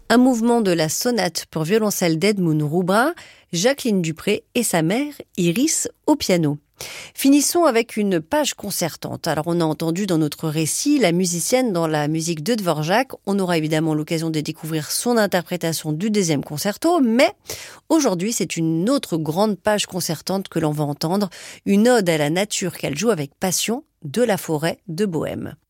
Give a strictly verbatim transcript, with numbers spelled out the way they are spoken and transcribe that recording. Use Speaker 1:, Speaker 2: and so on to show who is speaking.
Speaker 1: Un mouvement de la sonate pour violoncelle d'Edmund Roubrin, Jacqueline Dupré et sa mère Iris au piano. Finissons avec une page concertante. Alors on a entendu dans notre récit la musicienne dans la musique de Dvorak. On aura évidemment l'occasion de découvrir son interprétation du deuxième concerto, mais aujourd'hui c'est une autre grande page concertante que l'on va entendre, une ode à la nature qu'elle joue avec passion de la forêt de Bohême.